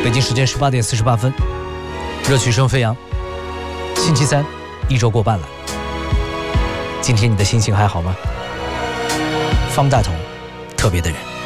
北京时间18点48分，热曲声飞扬。星期三，一周过半了。今天你的心情还好吗？方大同，特别的人。